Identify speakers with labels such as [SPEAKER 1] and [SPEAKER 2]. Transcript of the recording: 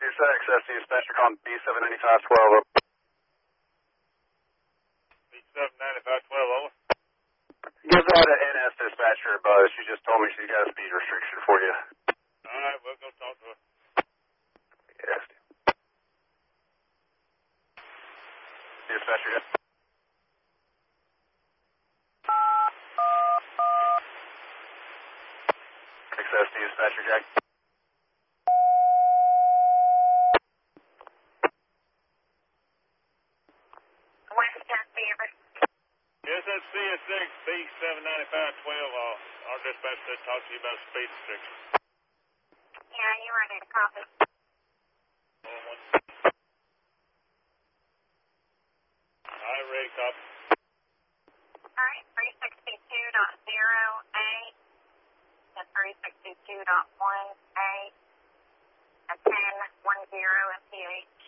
[SPEAKER 1] access to dispatcher calling B79512.
[SPEAKER 2] B79512, over.
[SPEAKER 1] Give that a NS dispatcher a buzz. She just told me she's got a speed restriction for you.
[SPEAKER 2] Alright, we'll go talk to her.
[SPEAKER 1] Yes. Dispatcher, yes. Access to dispatcher, Jack.
[SPEAKER 3] West Beaver.
[SPEAKER 2] Yes, that's CSX B79512. Our dispatcher said talk to you about speed restriction.
[SPEAKER 3] Yeah, you ready to copy?
[SPEAKER 2] Alright, ready, copy.
[SPEAKER 3] Alright, 362.0A to 362.1A, a 1010 MPH.